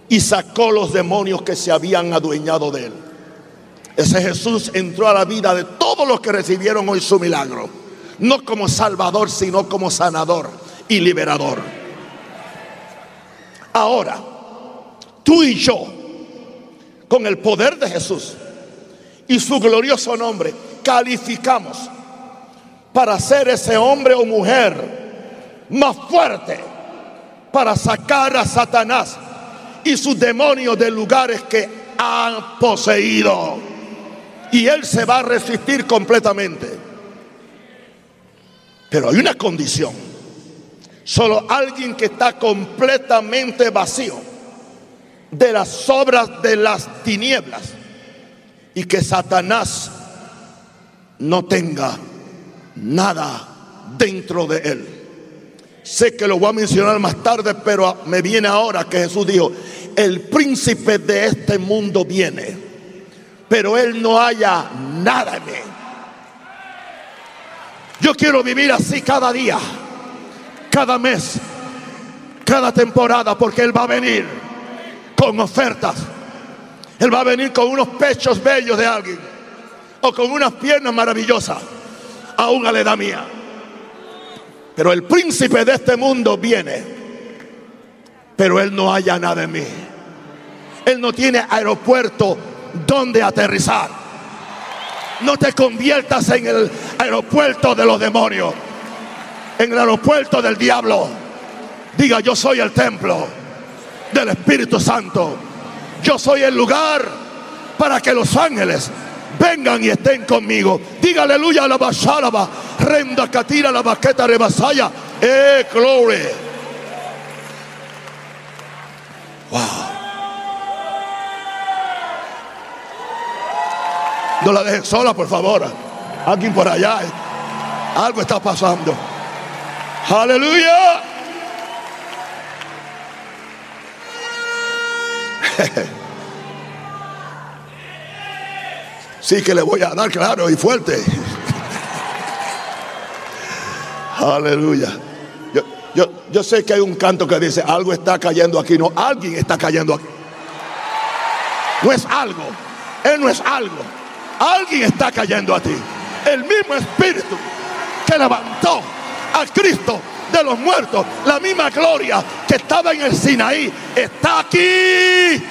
y sacó los demonios que se habían adueñado de él. Ese Jesús entró a la vida de todos los que recibieron hoy su milagro, no como Salvador, sino como sanador y liberador. Ahora, tú y yo, con el poder de Jesús y su glorioso nombre, calificamos para ser ese hombre o mujer más fuerte para sacar a Satanás y sus demonios de lugares que han poseído. Y él se va a resistir completamente. Pero hay una condición: solo alguien que está completamente vacío de las obras de las tinieblas y que Satanás no tenga nada dentro de él. Sé que lo voy a mencionar más tarde, pero me viene ahora que Jesús dijo: el príncipe de este mundo viene, pero él no haya nada en mí. Yo quiero vivir así cada día, cada mes, cada temporada, porque él va a venir con ofertas. Él va a venir con unos pechos bellos de alguien, o con unas piernas maravillosas, aún a la edad mía. Pero el príncipe de este mundo viene, pero él no halla nada en mí. Él no tiene aeropuerto donde aterrizar. No te conviertas en el aeropuerto de los demonios, en el aeropuerto del diablo. Diga: yo soy el templo del Espíritu Santo. Yo soy el lugar para que los ángeles vengan y estén conmigo. Diga aleluya, la basálaba, renda catira la baqueta rebasaya. Glory. Wow. No la dejen sola, por favor. Alguien por allá. Algo está pasando. Aleluya. Sí que le voy a dar claro y fuerte. Aleluya. Yo sé que hay un canto que dice: algo está cayendo aquí. No, alguien está cayendo aquí. No es algo. Él no es algo. Alguien está cayendo a ti. El mismo Espíritu que levantó a Cristo de los muertos, la misma gloria que estaba en el Sinaí, está aquí.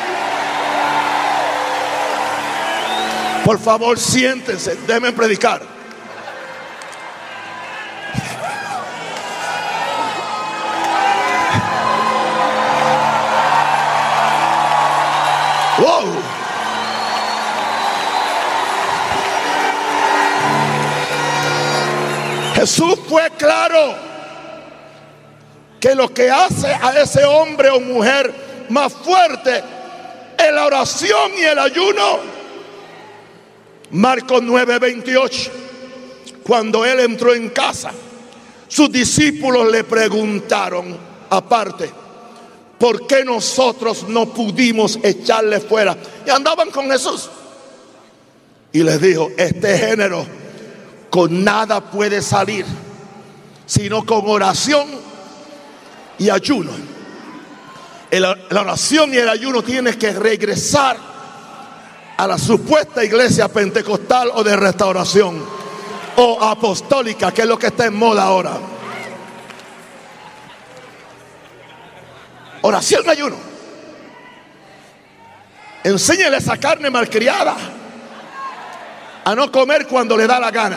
Por favor, siéntense, déjenme predicar. Wow. Jesús fue claro que lo que hace a ese hombre o mujer más fuerte es la oración y el ayuno. Marcos 9:28. Cuando él entró en casa, sus discípulos le preguntaron aparte: ¿por qué nosotros no pudimos echarle fuera? Y andaban con Jesús. Y les dijo: este género con nada puede salir, sino con oración y ayuno. La oración y el ayuno tiene que regresar a la supuesta iglesia pentecostal o de restauración o apostólica, que es lo que está en moda ahora. Oración y ayuno. Enséñale esa carne malcriada a no comer cuando le da la gana.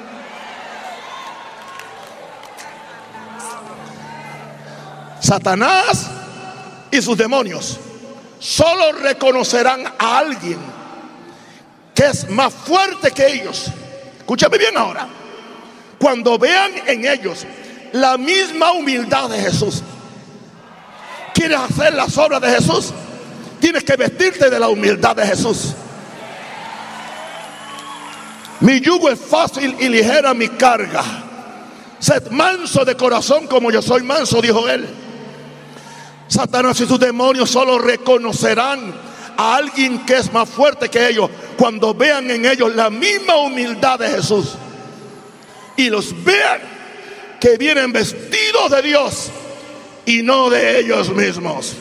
Satanás y sus demonios solo reconocerán a alguien que es más fuerte que ellos. Escúchame bien ahora. Cuando vean en ellos la misma humildad de Jesús. ¿Quieres hacer las obras de Jesús? Tienes que vestirte de la humildad de Jesús. Mi yugo es fácil y ligera mi carga. Sed manso de corazón como yo soy manso, dijo él. Satanás y sus demonios solo reconocerán a alguien que es más fuerte que ellos cuando vean en ellos la misma humildad de Jesús y los vean que vienen vestidos de Dios y no de ellos mismos.